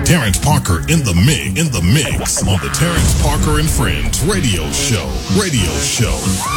Terrence Parker in the mix on the Terrence Parker and Friends radio show.